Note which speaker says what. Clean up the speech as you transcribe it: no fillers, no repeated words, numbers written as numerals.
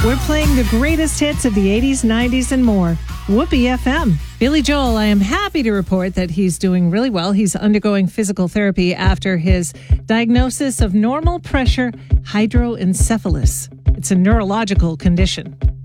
Speaker 1: We're playing the greatest hits of the 80s, 90s, and more. Whoopee FM. Billy Joel, I am happy to report that he's doing really well. He's undergoing physical therapy after his diagnosis of normal pressure hydroencephalus. It's a neurological condition.